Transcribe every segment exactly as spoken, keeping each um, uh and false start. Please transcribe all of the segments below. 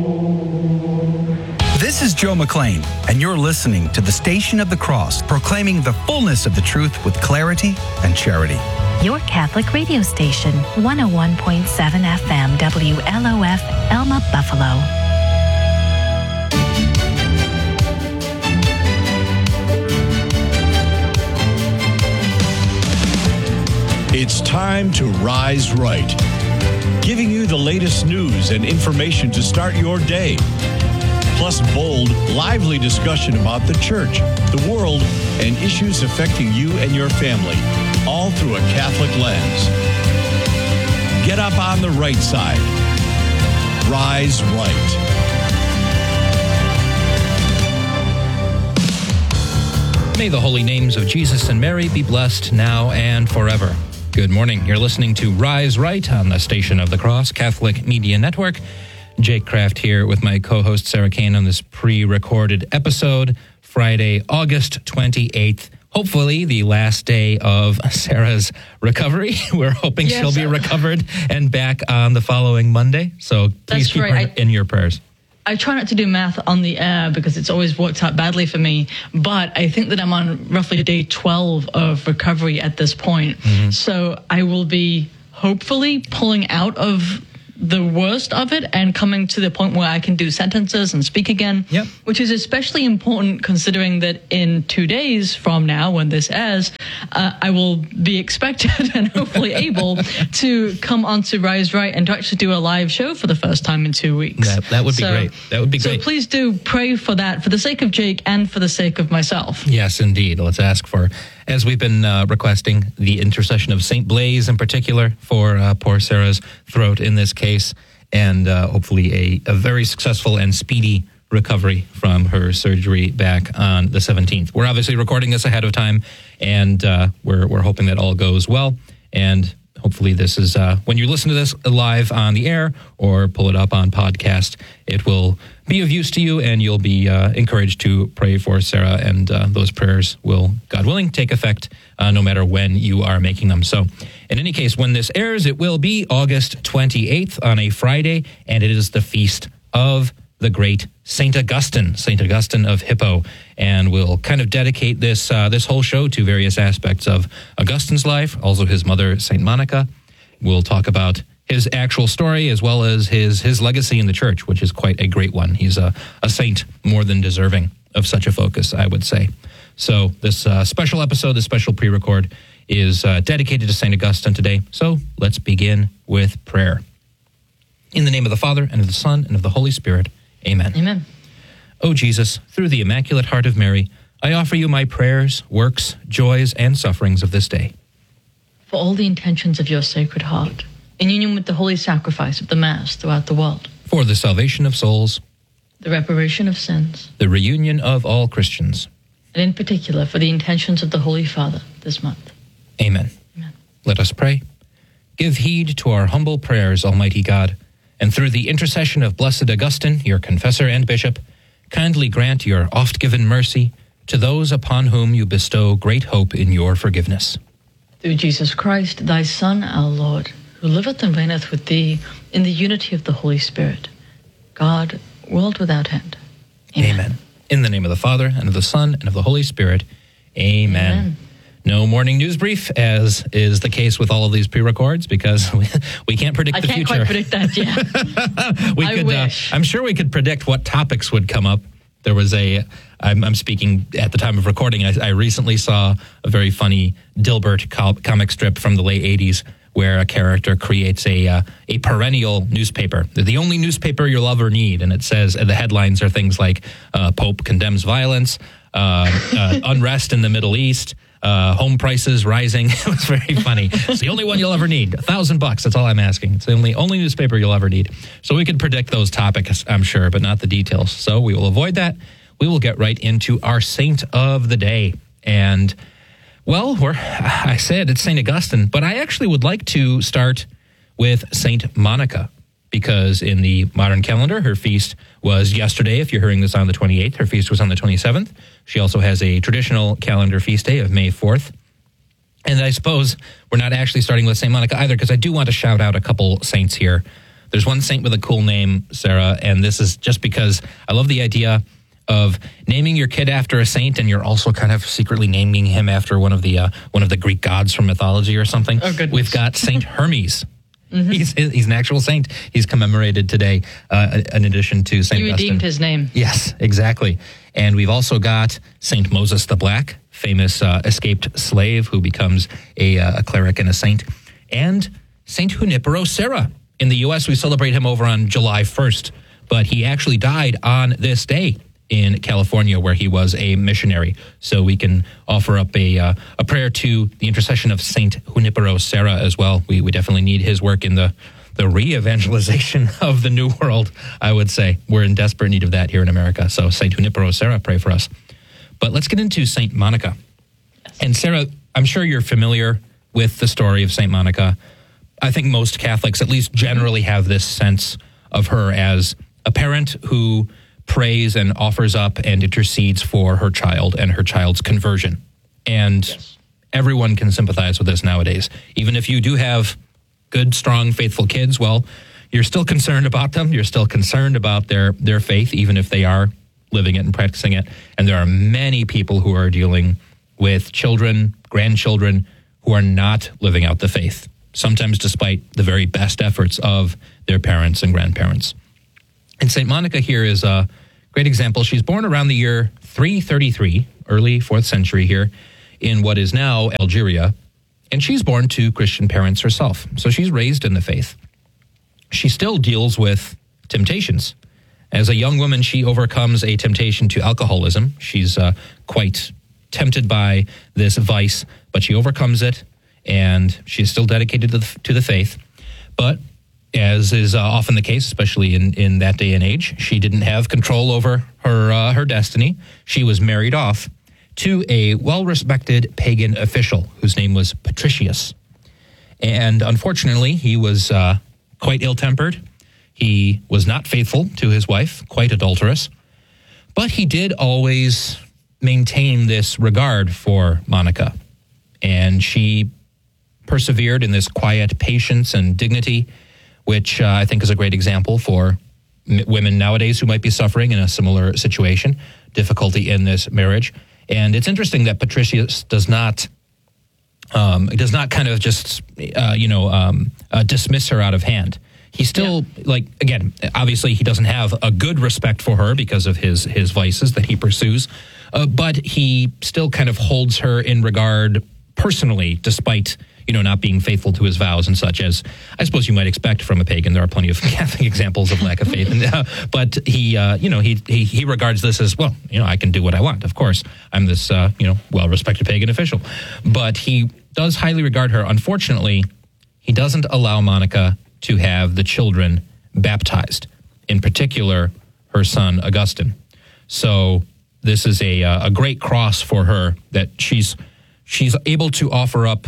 This is Joe McLean, and you're listening to the Station of the Cross, proclaiming the fullness of the truth with clarity and charity. Your Catholic radio station, one oh one point seven F M, W L O F, Elma, Buffalo. It's time to rise right, giving you the latest news and information to start your day. Plus bold, lively discussion about the church, the world, and issues affecting you and your family, all through a Catholic lens. Get up on the right side. Rise right. May the holy names of Jesus and Mary be blessed now and forever. Good morning. You're listening to Rise Right on the Station of the Cross Catholic Media Network. Jake Kraft here with my co-host Sarah Kane on this pre-recorded episode, Friday, August twenty-eighth. Hopefully the last day of Sarah's recovery. We're hoping yes. she'll be recovered and back on the following Monday. So please That's keep right. her I, in your prayers. I try not to do math on the air because it's always worked out badly for me. But I think that I'm on roughly day twelve of recovery at this point. Mm-hmm. So I will be hopefully pulling out of the worst of it and coming to the point where I can do sentences and speak again, yep. which is especially important considering that in two days from now, when this airs, uh, I will be expected and hopefully able to come onto Rise Right and to actually do a live show for the first time in two weeks. That, that would be so, great. That would be so great. So please do pray for that, for the sake of Jake and for the sake of myself. Yes, indeed. Let's ask for, as we've been uh, requesting, the intercession of Saint Blaise in particular for uh, poor Sarah's throat in this case, and uh, hopefully a, a very successful and speedy recovery from her surgery back on the seventeenth. We're obviously recording this ahead of time, and uh, we're we're hoping that all goes well. And hopefully this is, uh, when you listen to this live on the air or pull it up on podcast, it will be of use to you, and you'll be uh, encouraged to pray for Sarah, and uh, those prayers will, God willing, take effect uh, no matter when you are making them. So in any case, when this airs, it will be August twenty-eighth on a Friday, and it is the feast of the great Saint Augustine, Saint Augustine of Hippo. And we'll kind of dedicate this uh, this whole show to various aspects of Augustine's life, also his mother, Saint Monica. We'll talk about his actual story as well as his his legacy in the church, which is quite a great one. He's a, a saint more than deserving of such a focus, I would say. So this uh, special episode, this special pre-record, is uh, dedicated to Saint Augustine today. So let's begin with prayer. In the name of the Father, and of the Son, and of the Holy Spirit, amen. Amen. O Jesus, through the Immaculate Heart of Mary, I offer you my prayers, works, joys, and sufferings of this day. For all the intentions of your Sacred Heart, in union with the holy sacrifice of the Mass throughout the world. For the salvation of souls. The reparation of sins. The reunion of all Christians. And in particular, for the intentions of the Holy Father this month. Amen. Amen. Let us pray. Give heed to our humble prayers, Almighty God, and through the intercession of Blessed Augustine, your confessor and bishop, kindly grant your oft-given mercy to those upon whom you bestow great hope in your forgiveness. Through Jesus Christ, thy Son, our Lord, who liveth and reigneth with thee in the unity of the Holy Spirit, God, world without end. Amen. Amen. In the name of the Father, and of the Son, and of the Holy Spirit. Amen. Amen. No morning news brief, as is the case with all of these pre-records, because we, we can't predict I the can't future. quite predict that yet. we I could, wish. Uh, I'm sure we could predict what topics would come up. There was a, I'm, I'm speaking at the time of recording, I, I recently saw a very funny Dilbert co- comic strip from the late eighties, where a character creates a uh, a perennial newspaper. They're the only newspaper you'll ever need, and it says, and the headlines are things like, uh, Pope condemns violence, uh, uh, unrest in the Middle East, Uh, home prices rising. It was very funny. It's the only one you'll ever need. A thousand bucks. That's all I'm asking. It's the only only newspaper you'll ever need. So we could predict those topics, I'm sure, but not the details. So we will avoid that. We will get right into our saint of the day. And, well, we're, I said it's Saint Augustine, but I actually would like to start with Saint Monica, because in the modern calendar, her feast was yesterday. If you're hearing this on the twenty-eighth, her feast was on the twenty-seventh. She also has a traditional calendar feast day of May fourth. And I suppose we're not actually starting with Saint Monica either, because I do want to shout out a couple saints here There's one saint with a cool name, Sarah, and this is just because I love the idea of naming your kid after a saint, and you're also kind of secretly naming him after one of the uh, one of the Greek gods from mythology or something. Oh, goodness. We've got Saint Hermes. Mm-hmm. He's he's an actual saint. He's commemorated today, uh, in addition to Saint You redeemed Augustine. his name. Yes, exactly. And we've also got Saint Moses the Black, famous uh, escaped slave who becomes a, uh, a cleric and a saint, and Saint Junipero Serra. In the U S, we celebrate him over on July first, but he actually died on this day in California, where he was a missionary. So we can offer up a uh, a prayer to the intercession of Saint Junipero Serra as well. We we definitely need his work in the the re-evangelization of the New World, I would say. We're in desperate need of that here in America. So Saint Junipero Serra, pray for us. But let's get into Saint Monica. And Sarah, I'm sure you're familiar with the story of Saint Monica. I think most Catholics, at least generally, have this sense of her as a parent who prays and offers up and intercedes for her child and her child's conversion. And yes, everyone can sympathize with this nowadays. Even if you do have good, strong, faithful kids, well, you're still concerned about them. You're still concerned about their, their faith, even if they are living it and practicing it. And there are many people who are dealing with children, grandchildren, who are not living out the faith, sometimes despite the very best efforts of their parents and grandparents. And Saint Monica here is a great example. She's born around the year three thirty-three, early fourth century here, in what is now Algeria. And she's born to Christian parents herself. So she's raised in the faith. She still deals with temptations. As a young woman, she overcomes a temptation to alcoholism. She's uh, quite tempted by this vice, but she overcomes it, and she's still dedicated to the, to the faith. But as is uh, often the case, especially in, in that day and age, she didn't have control over her uh, her destiny. She was married off to a well-respected pagan official whose name was Patricius. And unfortunately, he was uh, quite ill-tempered. He was not faithful to his wife, quite adulterous. But he did always maintain this regard for Monica. And she persevered in this quiet patience and dignity, which uh, I think is a great example for m- women nowadays who might be suffering in a similar situation, difficulty in this marriage. And it's interesting that Patricius does not um, does not kind of just, uh, you know, um, uh, dismiss her out of hand. He still, yeah. like, again, obviously he doesn't have a good respect for her because of his, his vices that he pursues, uh, but he still kind of holds her in regard personally, despite, you know, not being faithful to his vows and such, as I suppose you might expect from a pagan. There are plenty of Catholic examples of lack of faith. And, uh, but he, uh, you know, he, he he regards this as, well, you know, I can do what I want. Of course, I'm this, uh, you know, well-respected pagan official. But he does highly regard her. Unfortunately, he doesn't allow Monica to have the children baptized, in particular, her son, Augustine. So this is a, uh, a great cross for her that she's she's able to offer up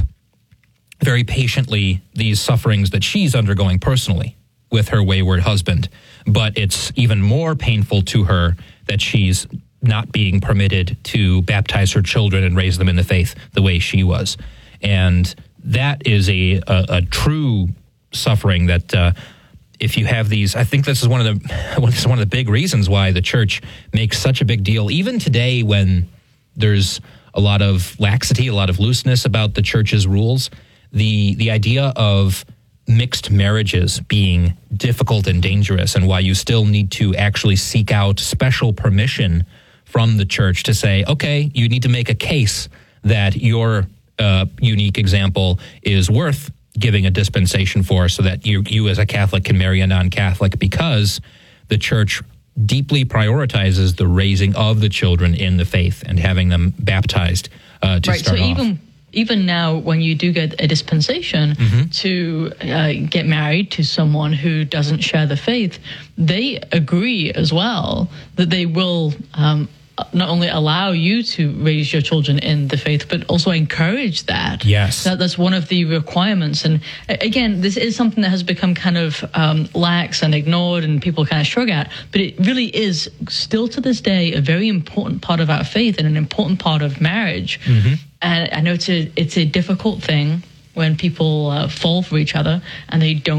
very patiently these sufferings that she's undergoing personally with her wayward husband. But it's even more painful to her that she's not being permitted to baptize her children and raise them in the faith the way she was. And that is a, a, a true suffering that uh, if you have these, I think this is one of the this is one of the big reasons why the church makes such a big deal, even today when there's a lot of laxity, a lot of looseness about the church's rules. The the idea of mixed marriages being difficult and dangerous, and why you still need to actually seek out special permission from the church to say, okay, you need to make a case that your uh, unique example is worth giving a dispensation for, so that you you as a Catholic can marry a non-Catholic, because the church deeply prioritizes the raising of the children in the faith and having them baptized uh, to right, start so off. Even Even now, when you do get a dispensation mm-hmm. to uh, get married to someone who doesn't share the faith, they agree as well that they will um, not only allow you to raise your children in the faith, but also encourage that. Yes. That, that's one of the requirements. And again, this is something that has become kind of um, lax and ignored, and people kind of shrug at, but it really is still to this day a very important part of our faith and an important part of marriage. Mm-hmm. And I know it's a, it's a difficult thing when people uh, fall for each other and they don't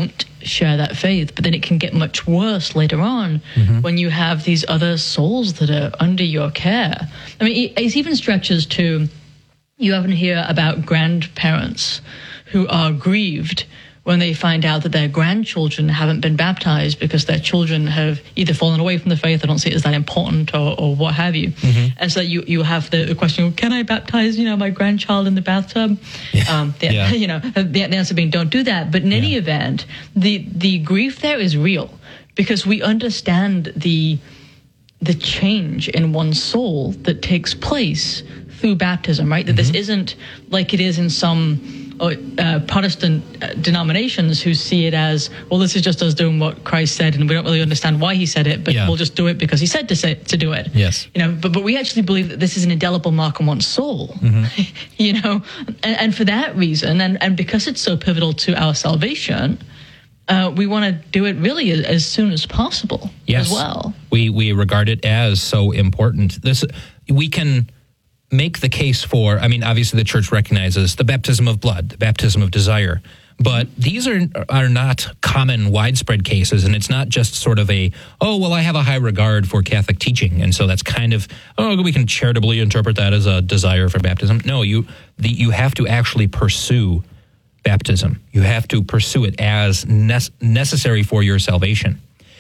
share that faith, but then it can get much worse later on mm-hmm. when you have these other souls that are under your care. I mean, it even stretches to, you often hear about grandparents who are grieved when they find out that their grandchildren haven't been baptized because their children have either fallen away from the faith or don't see it as that important or, or what have you. Mm-hmm. And so you, you have the question, can I baptize, you know, my grandchild in the bathtub? Yeah. Um, the, yeah. You know, the, the answer being don't do that. But in yeah. any event, the, the grief there is real because we understand the, the change in one's soul that takes place through baptism, right? That mm-hmm. this isn't like it is in some Uh, Protestant uh, denominations who see it as, well, this is just us doing what Christ said, and we don't really understand why he said it, but yeah. we'll just do it because he said to say to do it. Yes, you know, but but we actually believe that this is an indelible mark on one's soul. Mm-hmm. You know, and, and for that reason, and and because it's so pivotal to our salvation, uh, we want to do it really as, as soon as possible. Yes, as well. We we regard it as so important. This we can make the case for, I mean, obviously the church recognizes the baptism of blood, the baptism of desire, but these are are not common, widespread cases, and it's not just sort of a, oh, well, I have a high regard for Catholic teaching, and so that's kind of, oh, we can charitably interpret that as a desire for baptism. No, you the, you have to actually pursue baptism. You have to pursue it as ne- necessary for your salvation,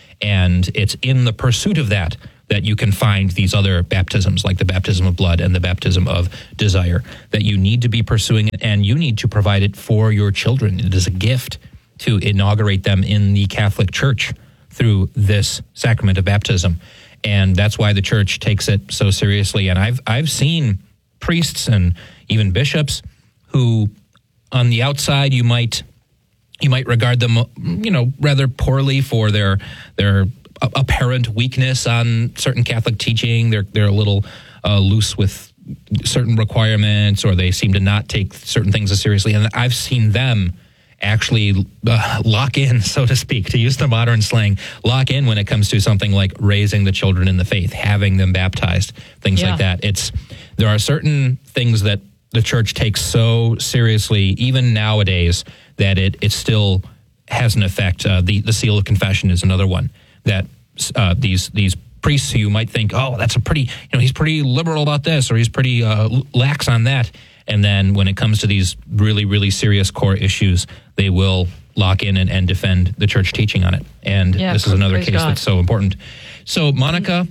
and it's in the pursuit of that that you can find these other baptisms, like the baptism of blood and the baptism of desire, that you need to be pursuing it, and you need to provide it for your children. It is a gift to inaugurate them in the Catholic Church through this sacrament of baptism. And that's why the Church takes it so seriously. And I've I've seen priests and even bishops who, on the outside, you might you might regard them, you know, rather poorly for their their apparent weakness on certain Catholic teaching. They're they're a little uh, loose with certain requirements, or they seem to not take certain things as seriously. And I've seen them actually uh, lock in, so to speak, to use the modern slang, lock in when it comes to something like raising the children in the faith, having them baptized, things yeah. like that. It's there are certain things that the Church takes so seriously, even nowadays, that it it still has an effect. Uh, the the seal of confession is another one. That uh, these these priests who you might think, oh, that's a pretty, you know, he's pretty liberal about this, or he's pretty uh, lax on that. And then when it comes to these really, really serious core issues, they will lock in and, and defend the Church teaching on it. And yeah, this is another case God. that's so important. So Monica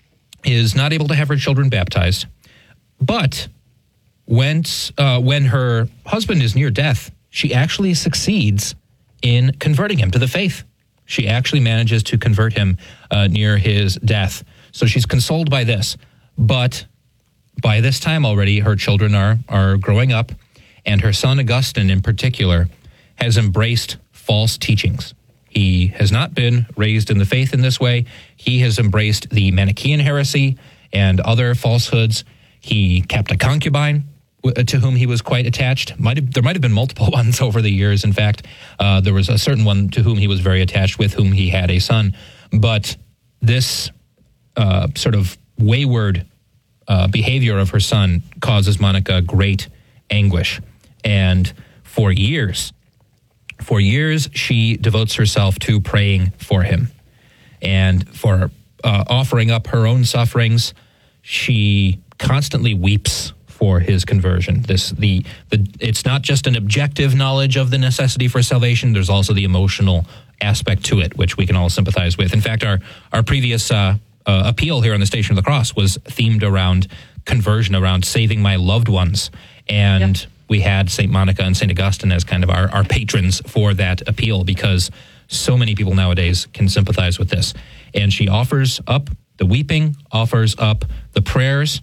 is not able to have her children baptized, but when, uh, when her husband is near death, she actually succeeds in converting him to the faith. She actually manages to convert him uh, near his death. So she's consoled by this. But by this time already, her children are are growing up, and her son Augustine in particular has embraced false teachings. He has not been raised in the faith in this way. He has embraced the Manichaean heresy and other falsehoods. He kept a concubine to whom he was quite attached. Might have, there might have been multiple ones over the years. In fact, uh, there was a certain one to whom he was very attached, with whom he had a son. But this uh, sort of wayward uh, behavior of her son causes Monica great anguish. And for years, for years, she devotes herself to praying for him and for uh, offering up her own sufferings. She constantly weeps for his conversion. This the the it's not just an objective knowledge of the necessity for salvation. There's also the emotional aspect to it, which we can all sympathize with. In fact, our our previous uh, uh, appeal here on the Station of the Cross was themed around conversion, around saving my loved ones, and yep. we had Saint Monica and Saint Augustine as kind of our, our patrons for that appeal, because so many people nowadays can sympathize with this. And she offers up the weeping, offers up the prayers,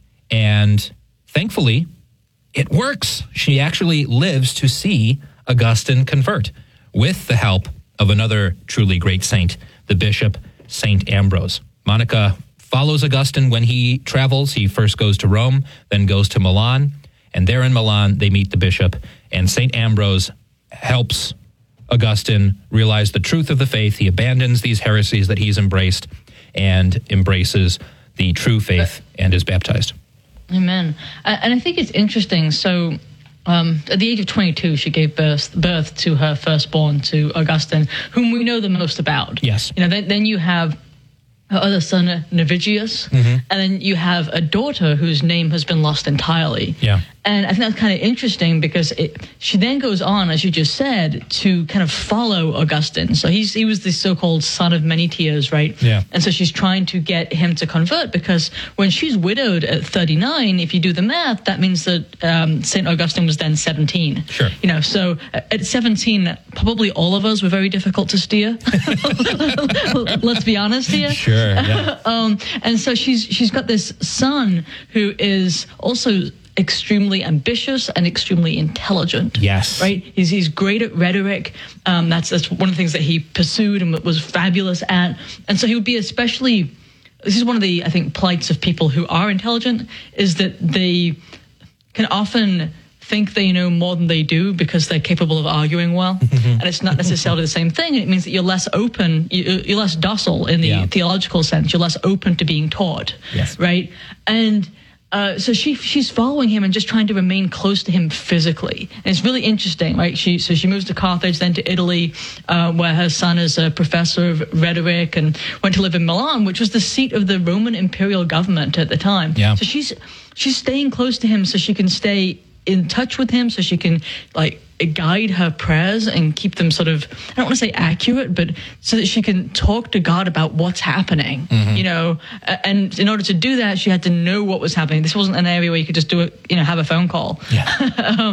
and thankfully, it works. She actually lives to see Augustine convert with the help of another truly great saint, the bishop, Saint Ambrose. Monica follows Augustine when he travels. He first goes to Rome, then goes to Milan, and there in Milan, they meet the bishop, and Saint Ambrose helps Augustine realize the truth of the faith. He abandons these heresies that he's embraced and embraces the true faith and is baptized. Amen. And I think it's interesting. So Um, at the age of twenty-two, she gave birth, birth to her firstborn, to Augustine, whom we know the most about. Yes. You know, then, then you have her other son, Navigius, mm-hmm. and then you have a daughter whose name has been lost entirely. Yeah. And I think that's kind of interesting because it, she then goes on, as you just said, to kind of follow Augustine. So he's he was the so-called son of many tears, right? Yeah. And so she's trying to get him to convert because when she's widowed at thirty-nine, if you do the math, that means that um, Saint Augustine was then seventeen. Sure. You know, so at seventeen, probably all of us were very difficult to steer. Let's be honest here. Sure. Yeah. um, and so she's she's got this son who is also extremely ambitious and extremely intelligent. Yes. Right? He's he's great at rhetoric. Um, that's that's one of the things that he pursued and was fabulous at. And so he would be especially, this is one of the, I think, plights of people who are intelligent, is that they can often think they know more than they do because they're capable of arguing well. And it's not necessarily the same thing. It means that you're less open, you're less docile in the yeah. theological sense. You're less open to being taught. Yes. Right? And Uh, so she she's following him and just trying to remain close to him physically. And it's really interesting, right? She so she moves to Carthage, then to Italy, uh, where her son is a professor of rhetoric, and went to live in Milan, which was the seat of the Roman imperial government at the time. Yeah. So she's she's staying close to him so she can stay in touch with him, so she can like guide her prayers and keep them sort of, I don't want to say accurate, but so that she can talk to God about what's happening, mm-hmm. you know, and in order to do that, she had to know what was happening. This wasn't an area where you could just do it, you know, have a phone call. Yeah.